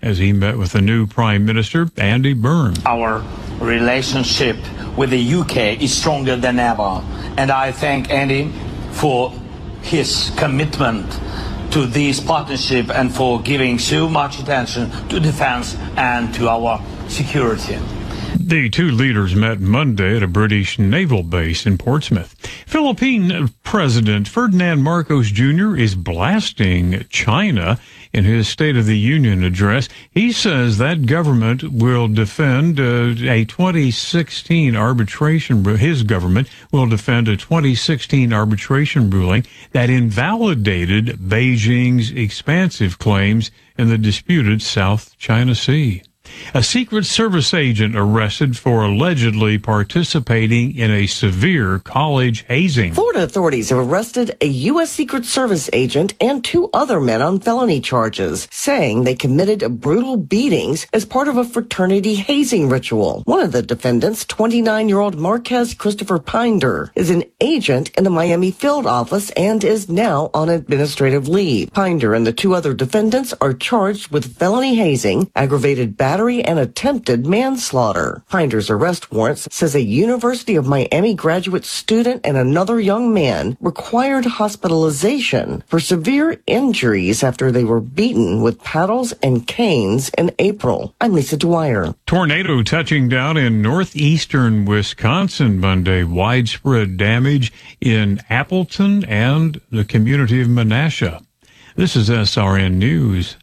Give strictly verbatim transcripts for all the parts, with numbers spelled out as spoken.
as he met with the new Prime Minister, Andy Byrne. Our relationship with the U K is stronger than ever, and I thank Andy for his commitment to this partnership and for giving so much attention to defense and to our security. The two leaders met Monday at a British naval base in Portsmouth. Philippine President Ferdinand Marcos Junior is blasting China in his State of the Union address. He says that government will defend uh, a twenty sixteen arbitration, his government will defend a twenty sixteen arbitration ruling that invalidated Beijing's expansive claims in the disputed South China Sea. A Secret Service agent arrested for allegedly participating in a severe college hazing. Florida authorities have arrested a U S. Secret Service agent and two other men on felony charges, saying they committed brutal beatings as part of a fraternity hazing ritual. One of the defendants, twenty-nine-year-old Marquez Christopher Pinder, is an agent in the Miami field office and is now on administrative leave. Pinder and the two other defendants are charged with felony hazing, aggravated battery, and attempted manslaughter. Pinder's arrest warrant says a University of Miami graduate student and another young man required hospitalization for severe injuries after they were beaten with paddles and canes in April. I'm Lisa Dwyer. Tornado touching down in northeastern Wisconsin Monday. Widespread damage in Appleton and the community of Menasha. This is S R N News.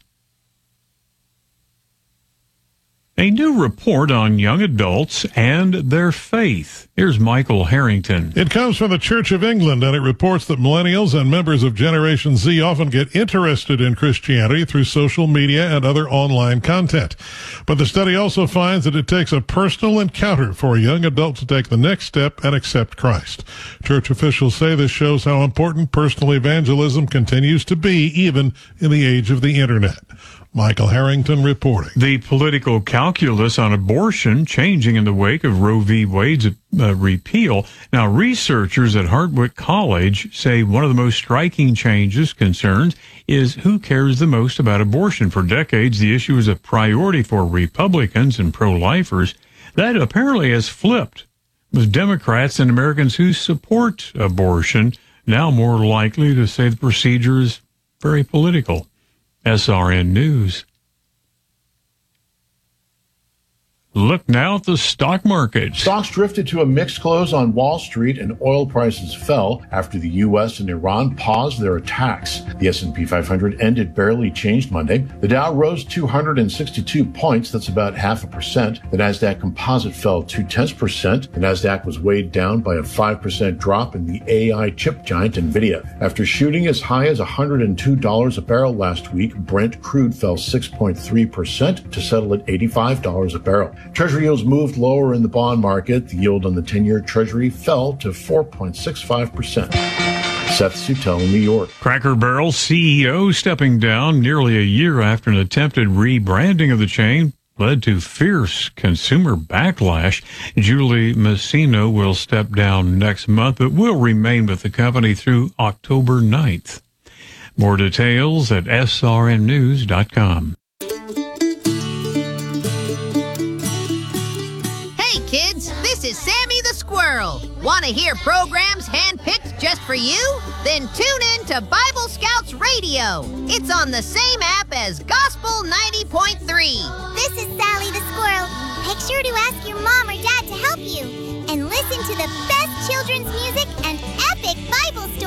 A new report on young adults and their faith. Here's Michael Harrington. It comes from the Church of England, and it reports that millennials and members of Generation Z often get interested in Christianity through social media and other online content. But the study also finds that it takes a personal encounter for a young adult to take the next step and accept Christ. Church officials say this shows how important personal evangelism continues to be, even in the age of the Internet. Michael Harrington reporting. The political calculus on abortion changing in the wake of Roe v. Wade's uh, repeal. Now, researchers at Hartwick College say one of the most striking changes, concerns, is who cares the most about abortion. For decades, the issue was a priority for Republicans and pro-lifers. That apparently has flipped, with Democrats and Americans who support abortion now more likely to say the procedure is very political. S R N News. Look now at the stock market. Stocks drifted to a mixed close on Wall Street and oil prices fell after the U S and Iran paused their attacks. The S and P five hundred ended barely changed Monday. The Dow rose two hundred sixty-two points. That's about half a percent. The Nasdaq Composite fell two-tenths percent. The Nasdaq was weighed down by a five percent drop in the A I chip giant NVIDIA. After shooting as high as one hundred two dollars a barrel last week, Brent crude fell six point three percent to settle at eighty-five dollars a barrel. Treasury yields moved lower in the bond market. The yield on the ten-year Treasury fell to four point six five percent. Seth Sutell in New York. Cracker Barrel C E O stepping down nearly a year after an attempted rebranding of the chain led to fierce consumer backlash. Julie Messino will step down next month, but will remain with the company through October ninth. More details at S R N news dot com. Kids, this is Sammy the Squirrel. Want to hear programs handpicked just for you? Then tune in to Bible Scouts Radio. It's on the same app as Gospel ninety point three. This is Sally the Squirrel. Make sure to ask your mom or dad to help you. And listen to the best children's music and epic Bible stories.